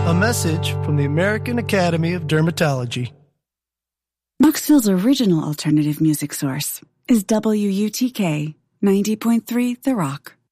A message from the American Academy of Dermatology. Knoxville's original alternative music source is WUTK 90.3 The Rock.